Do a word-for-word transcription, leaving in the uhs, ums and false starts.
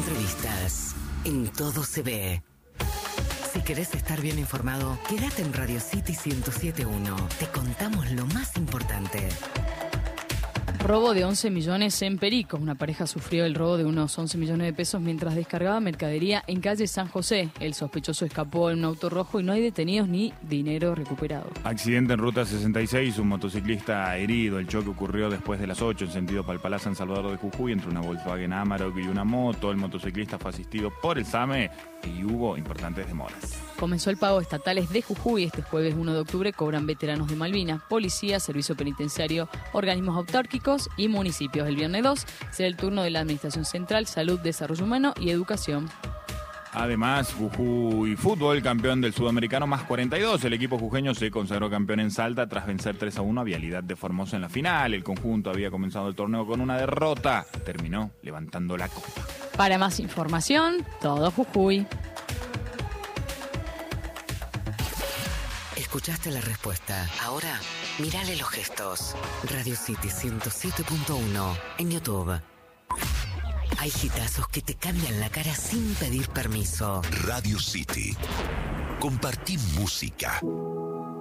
entrevistas. En Todo se ve. Si querés estar bien informado, quédate en Radio City ciento siete punto uno. Te contamos lo más importante. Robo de once millones en Perico. Una pareja sufrió el robo de unos once millones de pesos mientras descargaba mercadería en calle San José. El sospechoso escapó en un auto rojo y no hay detenidos ni dinero recuperado. Accidente en ruta sesenta y seis, un motociclista herido. El choque ocurrió después de las ocho en sentido Palpalá San Salvador de Jujuy entre una Volkswagen Amarok y una moto. El motociclista fue asistido por el SAME y hubo importantes demoras. Comenzó el pago estatales de Jujuy. Este jueves uno de octubre cobran veteranos de Malvinas, policía, servicio penitenciario, organismos autárquicos y municipios. El viernes dos será el turno de la Administración Central, Salud, Desarrollo Humano y Educación. Además, Jujuy Fútbol, campeón del Sudamericano más cuarenta y dos. El equipo jujeño se consagró campeón en Salta tras vencer tres a uno a Vialidad de Formosa en la final. El conjunto había comenzado el torneo con una derrota. Terminó levantando la copa. Para más información, todo Jujuy. Escuchaste la respuesta. Ahora, mírale los gestos. Radio City ciento siete punto uno en YouTube. Hay hitazos que te cambian la cara sin pedir permiso. Radio City. Compartí música.